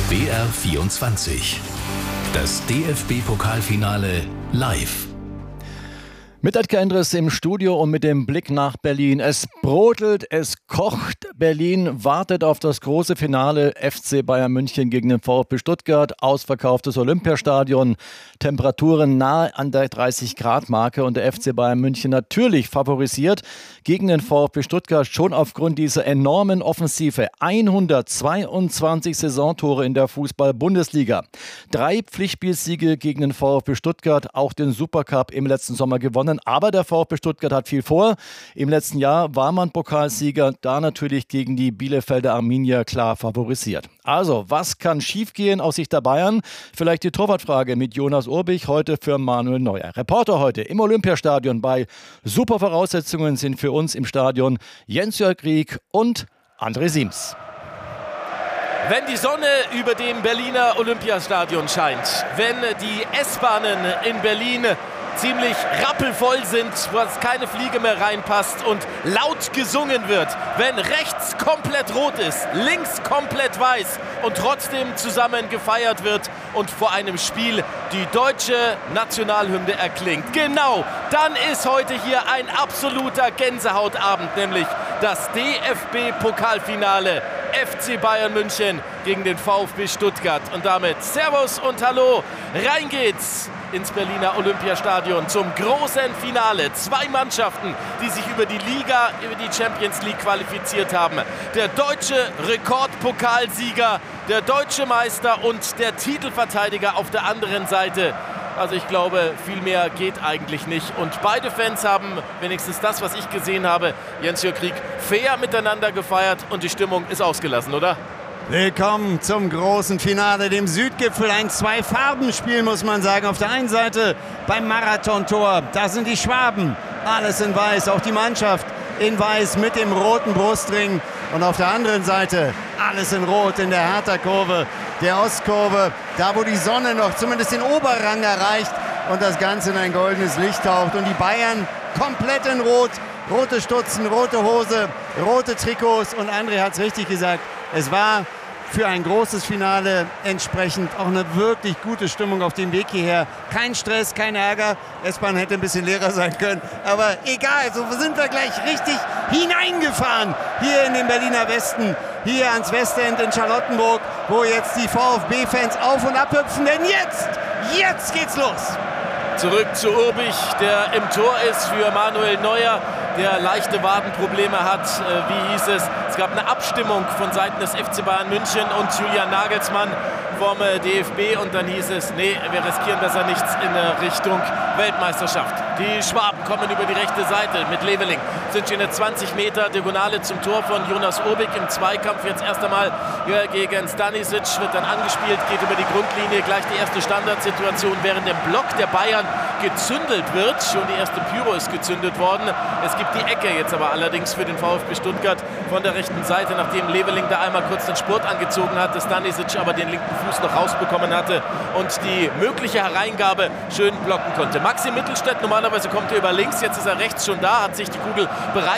BR24. Das DFB-Pokalfinale live. Mit Edgar Endres im Studio und mit dem Blick nach Berlin. Es brodelt, es kocht. Berlin wartet auf das große Finale. FC Bayern München gegen den VfB Stuttgart. Ausverkauftes Olympiastadion. Temperaturen nahe an der 30-Grad-Marke. Und der FC Bayern München natürlich favorisiert gegen den VfB Stuttgart. Schon aufgrund dieser enormen Offensive. 122 Saisontore in der Fußball-Bundesliga. 3 Pflichtspielsiege gegen den VfB Stuttgart. Auch den Supercup im letzten Sommer gewonnen. Aber der VfB Stuttgart hat viel vor. Im letzten Jahr war man Pokalsieger, da natürlich gegen die Bielefelder Arminia klar favorisiert. Also, was kann schiefgehen aus Sicht der Bayern? Vielleicht die Torwartfrage mit Jonas Urbich, heute für Manuel Neuer. Reporter heute im Olympiastadion. Bei super Voraussetzungen sind für uns im Stadion Jens-Jörg Rieck und André Siems. Wenn die Sonne über dem Berliner Olympiastadion scheint, wenn die S-Bahnen in Berlin ziemlich rappelvoll sind, wo keine Fliege mehr reinpasst und laut gesungen wird, wenn rechts komplett rot ist, links komplett weiß und trotzdem zusammen gefeiert wird und vor einem Spiel die deutsche Nationalhymne erklingt. Genau, dann ist heute hier ein absoluter Gänsehautabend, nämlich das DFB-Pokalfinale. FC Bayern München gegen den VfB Stuttgart. Und damit Servus und Hallo, rein geht's ins Berliner Olympiastadion zum großen Finale. 2 Mannschaften, die sich über die Liga, über die Champions League qualifiziert haben. Der deutsche Rekordpokalsieger, der deutsche Meister und der Titelverteidiger auf der anderen Seite. Also ich glaube, viel mehr geht eigentlich nicht. Und beide Fans haben, wenigstens das, was ich gesehen habe, Jens-Jörg Rieck, fair miteinander gefeiert und die Stimmung ist ausgelassen, oder? Willkommen zum großen Finale, dem Südgipfel. Ein Zwei-Farben-Spiel, muss man sagen. Auf der einen Seite beim Marathontor, da sind die Schwaben, alles in weiß, auch die Mannschaft in weiß mit dem roten Brustring. Und auf der anderen Seite alles in Rot in der Hertha-Kurve, der Ostkurve, da wo die Sonne noch zumindest den Oberrang erreicht und das Ganze in ein goldenes Licht taucht. Und die Bayern komplett in Rot, rote Stutzen, rote Hose, rote Trikots. Und André hat es richtig gesagt, es war für ein großes Finale entsprechend auch eine wirklich gute Stimmung auf dem Weg hierher. Kein Stress, kein Ärger. S-Bahn hätte ein bisschen leerer sein können. Aber egal, so sind wir gleich richtig hineingefahren. Hier in den Berliner Westen, hier ans Westend in Charlottenburg, wo jetzt die VfB-Fans auf und ab hüpfen. Denn jetzt geht's los. Zurück zu Urbich, der im Tor ist für Manuel Neuer, der leichte Wadenprobleme hat. Wie hieß es? Es gab eine Abstimmung von Seiten des FC Bayern München und Julian Nagelsmann vom DFB und dann hieß es, nee, wir riskieren besser nichts in Richtung Weltmeisterschaft. Die Schwaben kommen über die rechte Seite mit Leveling, sind schon eine 20 Meter Diagonale zum Tor von Jonas Urbich im Zweikampf. Jetzt erst einmal gegen Stanisic, wird dann angespielt, geht über die Grundlinie, gleich die erste Standardsituation, während der Block der Bayern gezündelt wird. Schon die erste Pyro ist gezündet worden. Es gibt die Ecke jetzt aber allerdings für den VfB Stuttgart von der rechten Seite, nachdem Leveling da einmal kurz den Spurt angezogen hatte, Stanisic aber den linken Fuß noch rausbekommen hatte und die mögliche Hereingabe schön blocken konnte. Maxi Mittelstädt, normalerweise kommt er über links, jetzt ist er rechts schon da, hat sich die Kugel bereit